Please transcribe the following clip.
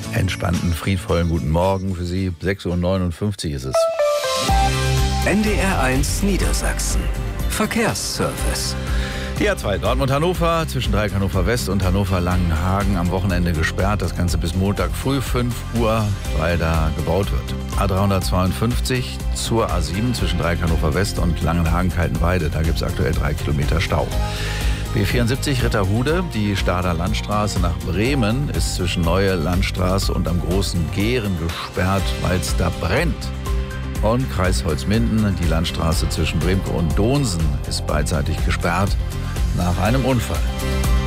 Entspannten, friedvollen guten Morgen für Sie. 6:59 Uhr ist es. NDR1 Niedersachsen. Verkehrsservice. Die A2 Dortmund-Hannover, zwischen Dreieck Hannover West und Hannover-Langenhagen am Wochenende gesperrt. Das Ganze bis Montag früh 5 Uhr, weil da gebaut wird. A352 zur A7 zwischen Dreieck Hannover West und Langenhagen-Kaltenweide. Da gibt es aktuell 3 Kilometer Stau. B74 Ritterhude, die Stader Landstraße nach Bremen, ist zwischen Neue Landstraße und am Großen Gehren gesperrt, weil es da brennt. Und Kreis Holzminden, die Landstraße zwischen Bremke und Donsen, ist beidseitig gesperrt nach einem Unfall.